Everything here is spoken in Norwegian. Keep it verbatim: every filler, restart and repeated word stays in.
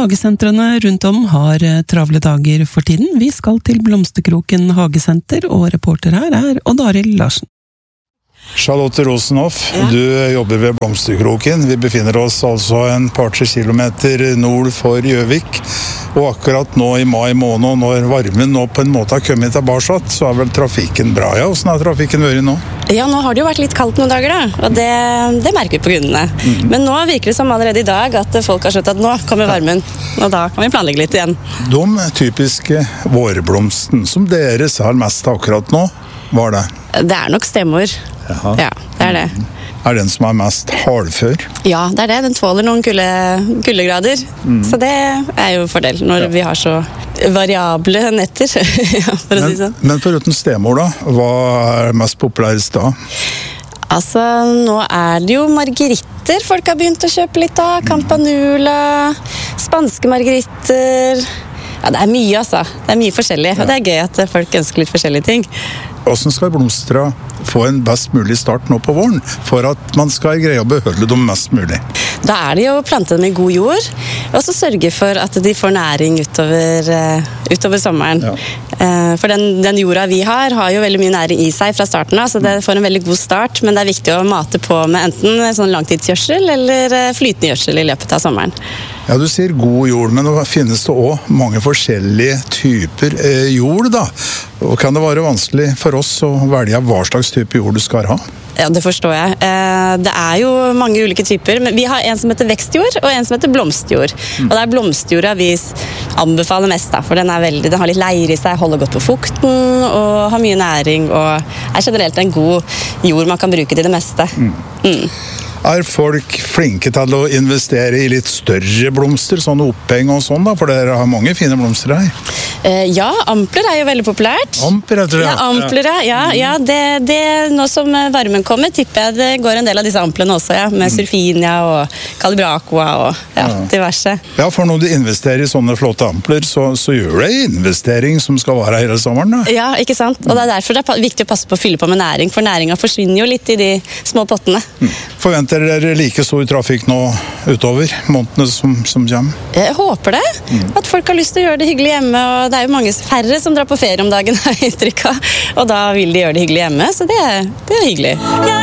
Hagesentrene rundt om har travle dager for tiden. Vi skal til Blomsterkroken Hagesenter, og reporter her er Odd Arild Larsen. Charlotte Rosenhoff, ja. Du jobber ved Blomsterkroken. Vi befinner oss altså en par-tre kilometer nord for Gjøvik. Og akkurat nå i mai måned, når varmen nå på en måte har kommet tilbake, så er vel trafikken bra. Ja, hvordan har trafikken vært nå? Ja, nå har det jo vært litt kaldt noen dager da, og det, det merker vi på kundene. Mm. Men nå virker det som allerede i dag at folk har skjønt at nå kommer varmen, og da kan vi planlegge litt igjen. De typiske vårblomsten som dere ser mest akkurat nå, hva er det? Det er nok stemmer. Jaha. Ja, det er det. Er den som er mest hardfør? Ja, det er det. Den tåler noen kulde, kuldegrader. Mm. Så det er jo fordel når ja. vi har så variable netter, for å men, si sånn. Men foruten stemor da, hva er mest populærest da? Altså, nå er det jo margeritter folk har begynt å kjøpe litt av. Campanula, spanske margeritter. Ja, det er mye altså. Det er mye forskjellig, ja. Og det er gøy at folk ønsker litt forskjellige ting. Hvordan skal blomstra få en best mulig start nå på våren, for at man skal greie å beholde dem mest mulig? Da er det jo å plante dem i god jord, og så sørge for at de får næring utover, uh, utover sommeren. Ja. Uh, for den, den jorda vi har, har jo veldig mye næring i seg fra starten av, så det får en veldig god start, men det er viktig å mate på med enten sånn langtidsgjødsel eller flytende gjødsel i løpet av sommeren. Ja, du sier god jord, men det finnes det også mange forskjellige typer eh, jord da. Og kan det være vanskelig for oss å velge hva slags type jord du skal ha? Ja, det forstår jeg. Eh, det er jo mange ulike typer, men vi har en som heter vekstjord og en som heter blomstjord. Mm. Og det er blomstjorda vi anbefaler mest da, for den, er veldig, den har litt leir i seg, holder godt på fukten og har mye næring og er generelt en god jord man kan bruke til det meste. Mm. Mm. Er folk flinke til å investere i litt større blomster, sånne oppheng og sånn da? For dere har mange fine blomster her. Eh, ja, ampler er jo veldig populært. Ampler, jeg tror jeg. Ja, ampler, ja. ja det, det, nå som varmen kommer, tipper jeg det går en del av disse amplene også, ja. Med mm. surfinia og calibracoa og ja, ja. diverse. Ja, for når du investerer i sånne flotte ampler, så, så gjør det en investering som skal være hele sommeren da. Ja, ikke sant? Og det er derfor det er viktig å passe på å fylle på med næring, for næringen forsvinner jo litt i de små pottene. Mm. Forventer dere like stor trafikk nå utover månedene som, som kommer? Jeg håper det. Mm. At folk har lyst til å gjøre det hyggelig hjemme, og det er jo mange færre som drar på ferie om dagen, har jeg inntrykk av. Og da vil de gjøre det hyggelig hjemme, så det, det er hyggelig.